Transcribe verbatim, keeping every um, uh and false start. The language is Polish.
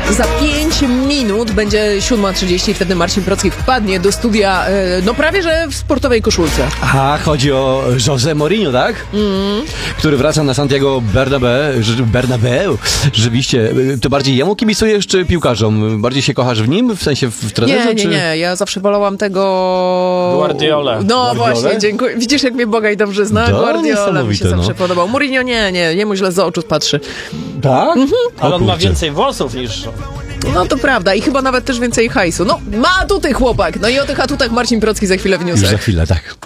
Za pięć minut będzie siódma trzydzieści i wtedy Marcin Procki wpadnie do studia, no prawie że w sportowej koszulce. A, chodzi o José Mourinho, tak? Mm. Który wraca na Santiago Bernabeu. Bernabeu. Rzeczywiście. To bardziej jemu kibicujesz, czy piłkarzom? Bardziej się kochasz w nim? W sensie w trenerze? Nie, nie, czy... nie. Ja zawsze wolałam tego... Guardiolę. No Guardiolę? właśnie, dziękuję. Widzisz, jak mnie Bogaj dobrze zna? To Guardiola mi się no. zawsze podobał. Mourinho nie, nie. Jemu źle z oczu patrzy. Tak? Mhm. Ale on ma więcej włosów niż... No to prawda i chyba nawet też więcej hajsu. No, ma atuty chłopak. No i o tych atutach Marcin Procki za chwilę w newsach. Już za chwilę, tak.